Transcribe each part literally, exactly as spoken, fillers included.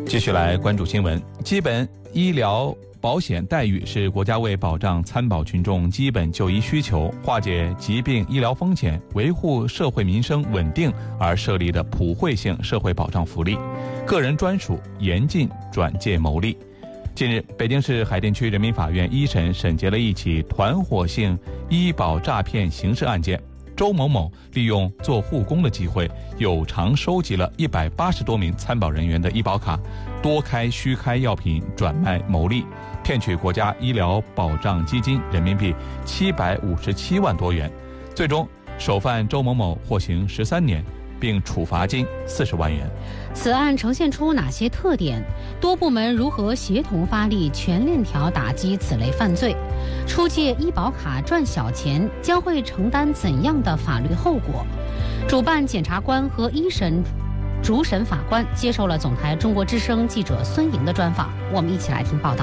继续来关注新闻。基本医疗保险待遇是国家为保障参保群众基本就医需求、化解疾病医疗风险、维护社会民生稳定而设立的普惠性社会保障福利，个人专属，严禁转介牟利。近日，北京市海淀区人民法院一审审结了一起团伙性医保诈骗刑事案件。周某某利用做护工的机会，有偿收集了一百八十多名参保人员的医保卡，多开虚开药品转卖牟利，骗取国家医疗保障基金人民币七百五十七万多元。最终，首犯周某某获刑十三年，并处罚金四十万元。 此案呈现出哪些特点？多部门如何协同发力，全链条打击此类犯罪？出借医保卡赚小钱将会承担怎样的法律后果？主办检察官和一审主审法官接受了总台中国之声记者孙莹的专访，我们一起来听报道。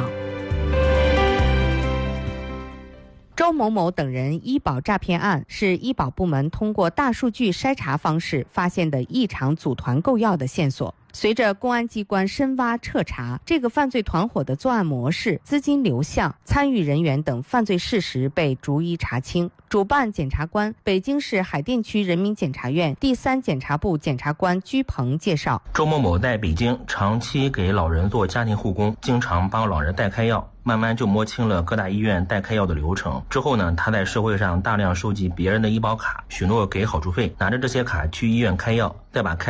周某某等人医保诈骗案是医保部门通过大数据筛查方式发现的异常组团购药的线索。随着公安机关深挖彻查，这个犯罪团伙的作案模式、资金流向、参与人员等犯罪事实被逐一查清。主办检察官、北京市海淀区人民检察院第三检察部检察官居鹏介绍， 周某某在北京长期给老人做家庭护工，经常帮老人代开药，慢慢就摸清了各大医院代开药的流程。之后呢，他在社会上大量收集别人的医保卡，许诺给好处费，拿着这些卡去医院开药，再把开